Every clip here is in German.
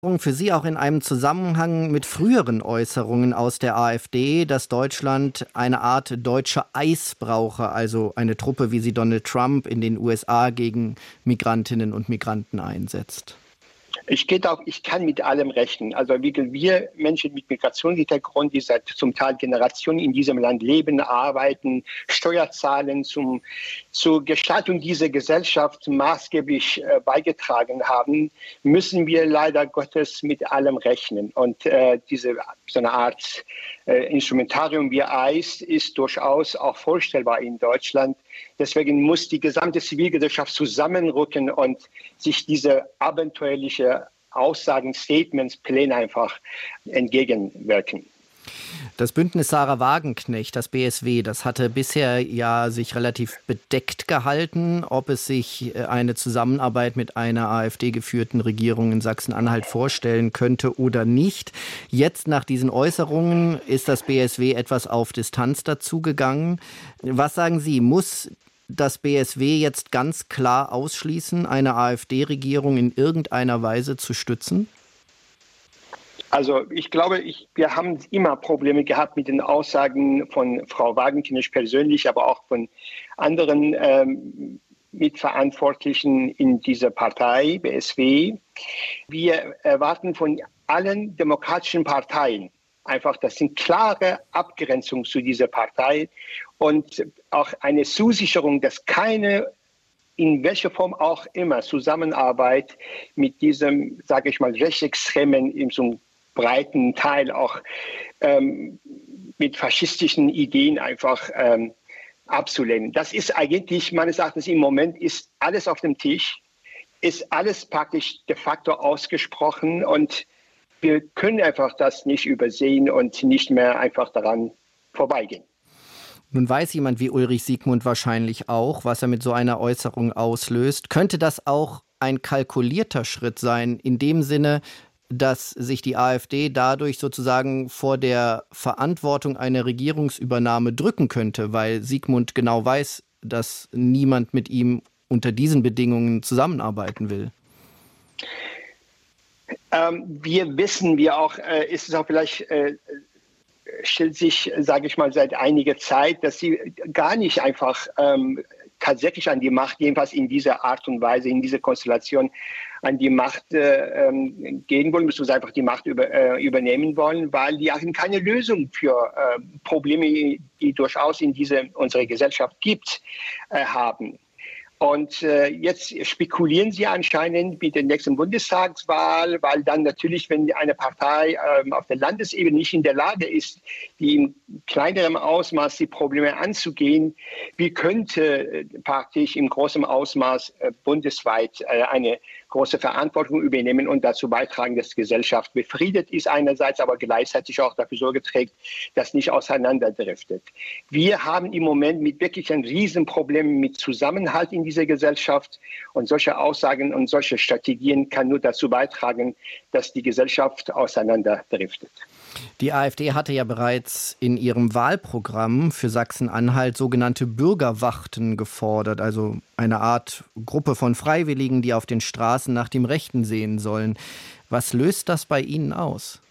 Für Sie auch in einem Zusammenhang mit früheren Äußerungen aus der AfD, dass Deutschland eine Art deutsche ICE brauche, also eine Truppe, wie sie Donald Trump in den USA gegen Migrantinnen und Migranten einsetzt. Ich kann mit allem rechnen. Also wir Menschen mit Migrationshintergrund, die seit zum Teil Generationen in diesem Land leben, arbeiten, Steuer zahlen, zur Gestaltung dieser Gesellschaft maßgeblich beigetragen haben, müssen wir leider Gottes mit allem rechnen. Und so eine Art Instrumentarium wie ICE ist durchaus auch vorstellbar in Deutschland. Deswegen muss die gesamte Zivilgesellschaft zusammenrücken und sich diese abenteuerliche Aussagen, Statements, Pläne einfach entgegenwirken. Das Bündnis Sarah Wagenknecht, das BSW, das hatte bisher ja sich relativ bedeckt gehalten, ob es sich eine Zusammenarbeit mit einer AfD-geführten Regierung in Sachsen-Anhalt vorstellen könnte oder nicht. Jetzt nach diesen Äußerungen ist das BSW etwas auf Distanz dazugegangen. Was sagen Sie, muss das BSW jetzt ganz klar ausschließen, eine AfD-Regierung in irgendeiner Weise zu stützen? Also ich glaube, wir haben immer Probleme gehabt mit den Aussagen von Frau Wagenknecht persönlich, aber auch von anderen Mitverantwortlichen in dieser Partei, BSW. Wir erwarten von allen demokratischen Parteien einfach, das sind klare Abgrenzungen zu dieser Partei und auch eine Zusicherung, dass keine, in welcher Form auch immer, Zusammenarbeit mit diesem, sage ich mal, rechtsextremen, in so einem breiten Teil auch mit faschistischen Ideen einfach abzulehnen. Das ist eigentlich, meines Erachtens im Moment, ist alles auf dem Tisch, ist alles praktisch de facto ausgesprochen und wir können einfach das nicht übersehen und nicht mehr einfach daran vorbeigehen. Nun weiß jemand wie Ulrich Siegmund wahrscheinlich auch, was er mit so einer Äußerung auslöst. Könnte das auch ein kalkulierter Schritt sein, in dem Sinne, dass sich die AfD dadurch sozusagen vor der Verantwortung einer Regierungsübernahme drücken könnte, weil Siegmund genau weiß, dass niemand mit ihm unter diesen Bedingungen zusammenarbeiten will? Wir wissen, ist es auch vielleicht, stellt sich, sage ich mal, seit einiger Zeit, dass sie gar nicht einfach tatsächlich an die Macht, jedenfalls in dieser Art und Weise, in dieser Konstellation, an die Macht gehen wollen, beziehungsweise einfach die Macht übernehmen wollen, weil die auch keine Lösung für Probleme, die durchaus in unserer Gesellschaft gibt, haben. Und jetzt spekulieren sie anscheinend mit der nächsten Bundestagswahl, weil dann natürlich, wenn eine Partei auf der Landesebene nicht in der Lage ist, die in kleinerem Ausmaß die Probleme anzugehen, wie könnte praktisch im großen Ausmaß bundesweit eine große Verantwortung übernehmen und dazu beitragen, dass die Gesellschaft befriedet ist einerseits, aber gleichzeitig auch dafür Sorge trägt, dass nicht auseinanderdriftet. Wir haben im Moment mit wirklich ein Riesenproblem mit Zusammenhalt in dieser Gesellschaft und solche Aussagen und solche Strategien kann nur dazu beitragen, dass die Gesellschaft auseinanderdriftet. Die AfD hatte ja bereits in ihrem Wahlprogramm für Sachsen-Anhalt sogenannte Bürgerwachten gefordert, also eine Art Gruppe von Freiwilligen, die auf den Straßen nach dem Rechten sehen sollen. Was löst das bei Ihnen aus?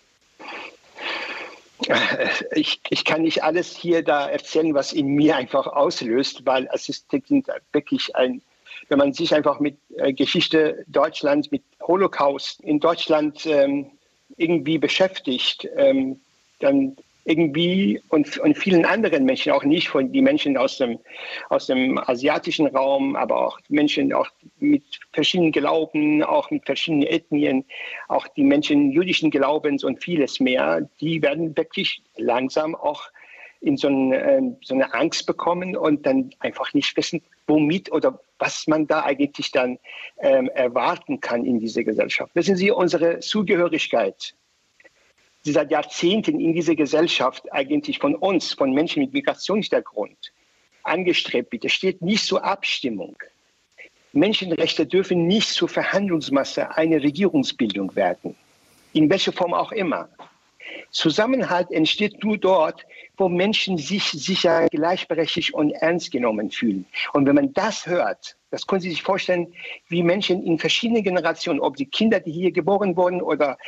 Ich kann nicht alles hier da erzählen, was in mir einfach auslöst, weil es ist wirklich wenn man sich einfach mit Geschichte Deutschlands, mit Holocaust in Deutschland irgendwie beschäftigt, dann irgendwie und vielen anderen Menschen, auch nicht von die Menschen aus dem asiatischen Raum, aber auch Menschen auch mit verschiedenen Glauben, auch mit verschiedenen Ethnien, auch die Menschen jüdischen Glaubens und vieles mehr, die werden wirklich langsam auch in so eine Angst bekommen und dann einfach nicht wissen, womit oder was man da eigentlich dann erwarten kann in dieser Gesellschaft. Wissen Sie, unsere Zugehörigkeit, die seit Jahrzehnten in dieser Gesellschaft eigentlich von uns, von Menschen mit Migrationshintergrund angestrebt wird, es steht nicht zur Abstimmung. Menschenrechte dürfen nicht zur Verhandlungsmasse einer Regierungsbildung werden, in welcher Form auch immer. Zusammenhalt entsteht nur dort, wo Menschen sich sicher, gleichberechtigt und ernst genommen fühlen. Und wenn man das hört, das können Sie sich vorstellen, wie Menschen in verschiedenen Generationen, ob die Kinder, die hier geboren wurden oder